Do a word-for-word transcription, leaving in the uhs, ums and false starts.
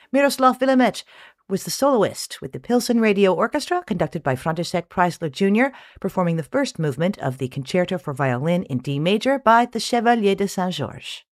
Miroslav Vilimec was the soloist with the Pilsen Radio Orchestra, conducted by František Preissler Junior, performing the first movement of the Concerto for Violin in D major by the Chevalier de Saint-Georges.